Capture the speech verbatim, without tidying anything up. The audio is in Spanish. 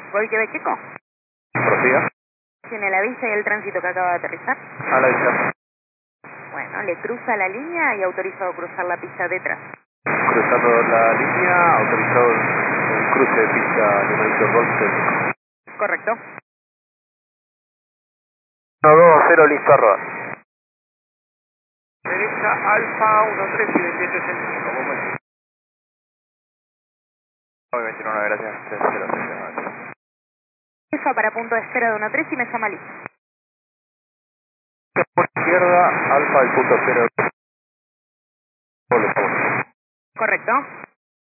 Voy Quebec Eco. Prosiga. Tiene la vista y el tránsito que acaba de aterrizar. A la vista. Bueno, le cruza la línea y autorizado a cruzar la pista detrás. Cruzando la línea, autorizado el cruce de pista numerito Golf. Correcto. uno dos cero, listo a rodar. Derecha Alfa uno tres y veintiocho ochenta y cinco. Momento. veintiuno, gracias. tres cero cero. Alfa para punto de espera de uno tres y me llama listo. Por izquierda, Alfa, el punto cero. Correcto.